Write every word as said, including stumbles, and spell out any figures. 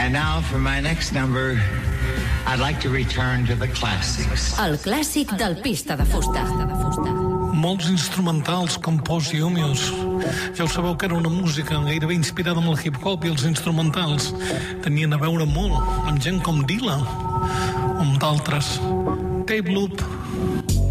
And now for my next number, I'd like to return to the classics. El clàssic del Pista de Fusta. Molts instrumentals com Posthumous. Ja ho sabeu que era una música gairebé inspirada en el hip-hop, i els instrumentals tenien a veure molt amb gent com Dylan o amb d'altres. Tape Loop.